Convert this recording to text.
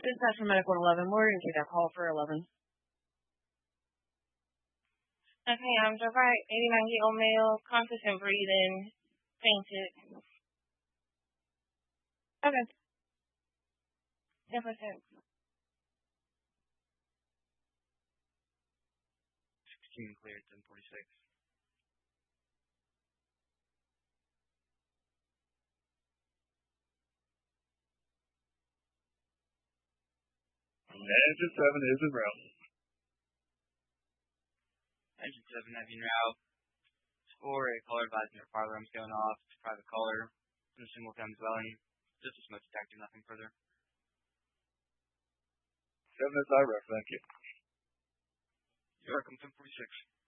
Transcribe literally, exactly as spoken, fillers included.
Dispatch from Medical eleven. We're going to take that call for eleven. Okay, I'm so far eighty-nine year old male, conscious and breathing, fainted. Okay. ten percent. sixteen cleared, ten forty-six. Engine seven is en route. Engine seven heavy en route. Score a caller advising their fire alarm's going off. It's a private caller. In a single family dwelling. Just a smoke detector, nothing further. seven is I R E F, thank you. You're welcome, ten forty-six.